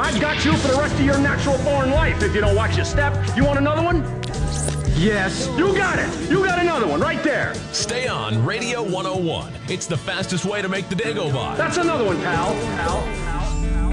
I've got you for the rest of your natural-born life if you don't watch your step. You want another one? Yes. You got it. You got another one right there. Stay on Radio 101. It's the fastest way to make the day go by. That's another one, pal.